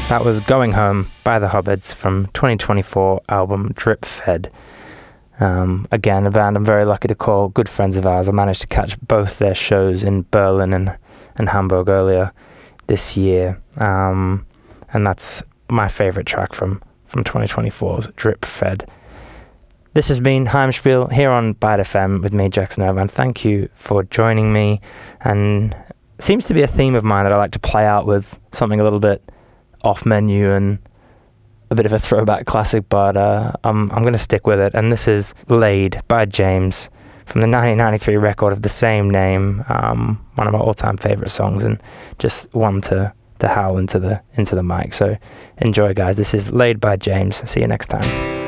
That was Going Home by the Hobbits from 2024 album Drip Fed. Again, a band I'm very lucky to call good friends of ours. I managed to catch both their shows in Berlin and Hamburg earlier this year. And that's my favourite track from 2024's Drip Fed. This has been Heimspiel here on Byte FM with me, Jackson Irvine. Thank you for joining me. And it seems to be a theme of mine that I like to play out with something a little bit off menu and a bit of a throwback classic, but I'm going to stick with it. And this is Laid by James from the 1993 record of the same name. One of my all-time favourite songs, and just one to howl into the mic. So enjoy, guys. This is Laid by James. See you next time.